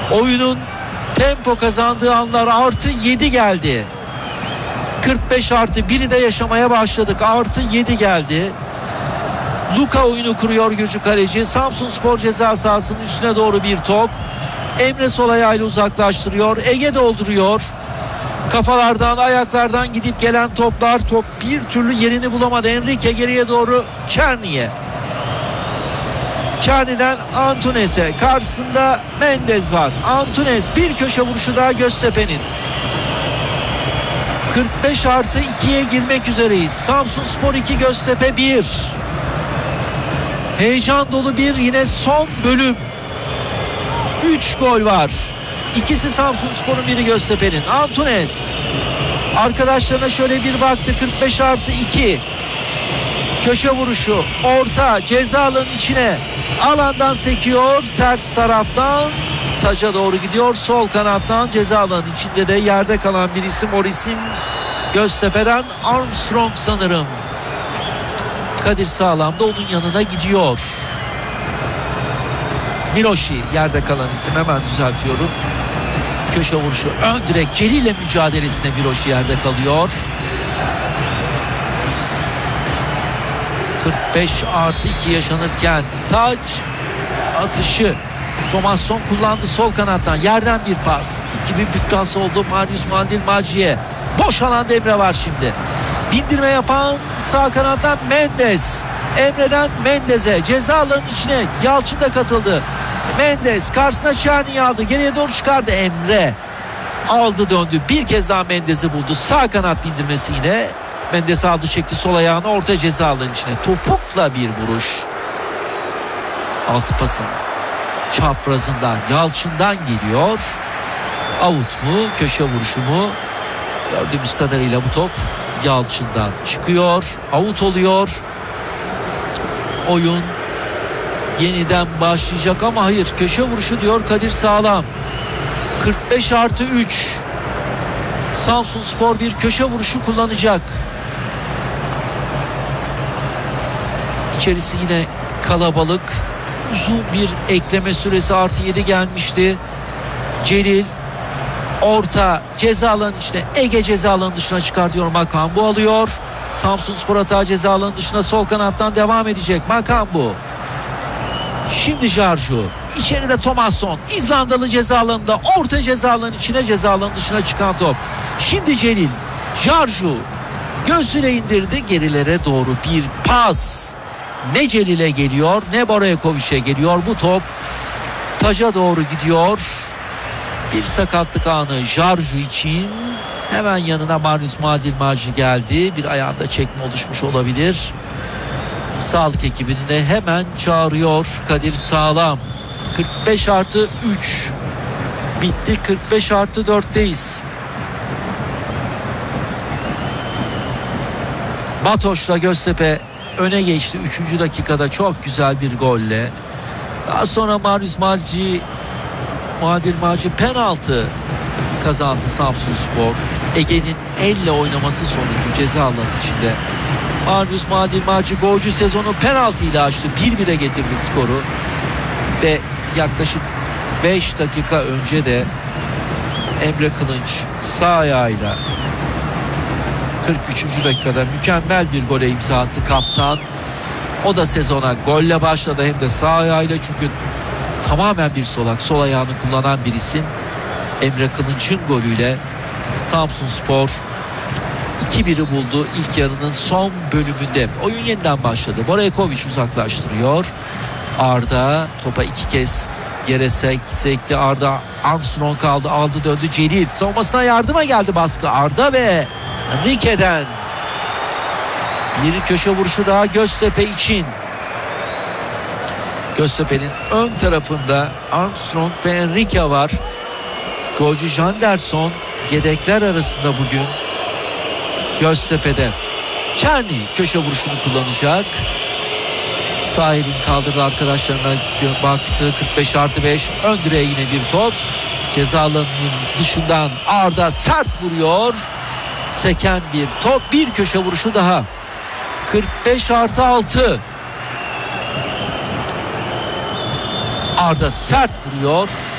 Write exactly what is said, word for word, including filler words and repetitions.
Oyunun tempo kazandığı anlar artı yedi geldi. kırk beş artı biri de yaşamaya başladık. Artı yedi geldi. Luka oyunu kuruyor Gürcü kaleci. Samsunspor ceza sahasının üstüne doğru bir top. Emre sol ayağıyla uzaklaştırıyor. Ege dolduruyor. Kafalardan, ayaklardan gidip gelen toplar. Top bir türlü yerini bulamadı. Enrique geriye doğru Çerni'ye. Çerni'den Antunes'e. Karşısında Mendez var. Antunes, bir köşe vuruşu daha Göztepe'nin. kırk beş artı ikiye girmek üzereyiz. Samsunspor iki, Göztepe bir. Heyecan dolu bir yine son bölüm. üç gol var. İkisi Samsunspor'un, biri Göztepe'nin. Antunes arkadaşlarına şöyle bir baktı. kırk beş artı iki. Köşe vuruşu. Orta ceza alanının içine. Alandan sekiyor. Ters taraftan taca doğru gidiyor. Sol kanattan ceza alanının içinde de yerde kalan bir isim. O isim Göztepe'den Armstrong sanırım. Kadir Sağlam da onun yanına gidiyor. Miloši yerde kalan isim, hemen düzeltiyorum. Köşe vuruşu ön direk Celil'le mücadelesine Miloši yerde kalıyor. kırk beş artı iki yaşanırken taç atışı Tomasson kullandı sol kanattan, yerden bir pas. iki bin bir pas oldu. Marius Mandil-Maci'ye. Boş alanda Emre var şimdi. Bindirme yapan sağ kanattan Mendes. Emre'den Mendes'e, ceza alanının içine Yalçın da katıldı. Mendes karşısına Çerni'yi aldı. Geriye doğru çıkardı Emre. Aldı döndü. Bir kez daha Mendes'i buldu. Sağ kanat bindirmesi yine. Mendes aldı çekti sol ayağını orta ceza alanının içine. Topukla bir vuruş. Altı pasın çaprazından Yalçın'dan geliyor. Out mu? Köşe vuruşu mu? Gördüğümüz kadarıyla bu top Yalçın'dan çıkıyor. Out oluyor. Oyun yeniden başlayacak ama hayır, köşe vuruşu diyor Kadir Sağlam. kırk beş artı üç. Samsunspor bir köşe vuruşu kullanacak. İçerisi yine kalabalık. Uzun bir ekleme süresi artı yedi gelmişti. Celil orta ceza alanının içine, Ege ceza alanının dışına çıkartıyor. Makambu alıyor. Samsunspor hata ceza alanının dışına sol kanattan devam edecek. Makambu. Şimdi Jarju. İçeride Tomasson. İzlandalı ceza alanında. Orta ceza alanının içine, ceza alanının dışına çıkan top. Şimdi Celil. Jarju. Göğsüne indirdi. Gerilere doğru bir pas. Ne Celil'e geliyor ne Boraković'e geliyor. Bu top taca doğru gidiyor. Bir sakatlık anı Jarju için. Hemen yanına Marius Mandil-Maci geldi. Bir ayağında çekme oluşmuş olabilir. Sağlık ekibini de hemen çağırıyor Kadir Sağlam. kırk beş artı üç. Bitti, kırk beş artı dörtteyiz. Matoş'la Göztepe öne geçti. üçüncü dakikada çok güzel bir golle. Daha sonra Marius Maci Mandil-Maci penaltı kazandı Samsunspor. Ege'nin elle oynaması sonucu ceza alanının içinde. Marius Mandil-Maci golcü sezonu penaltı ile açtı. bir bire getirdi skoru. Ve yaklaşık beş dakika önce de Emre Kılınç sağ ayağıyla kırk üçüncü dakikada mükemmel bir gole imza attı kaptan. O da sezona golle başladı, hem de sağ ayağıyla, çünkü tamamen bir solak, sol ayağını kullanan bir isim. Emre Kılınç'ın golüyle Samsunspor iki biri buldu ilk yarının son bölümünde. Oyun yeniden başladı. Boraković uzaklaştırıyor. Arda topa iki kez yere sekti. Arda Armstrong kaldı, aldı döndü. Celil savunmasına yardıma geldi baskı. Arda ve Enrique'den bir köşe vuruşu daha Göztepe için. Göztepe'nin ön tarafında Armstrong ve Enrique var. Golcü Janderson yedekler arasında bugün Göztepe'de. Çerni köşe vuruşunu kullanacak. Sağ elini kaldırdı, arkadaşlarına baktı. kırk beş artı beş. Ön direğe yine bir top. Ceza alanının dışından Arda sert vuruyor. Seken bir top. Bir köşe vuruşu daha. kırk beş artı altı. Arda sert vuruyor.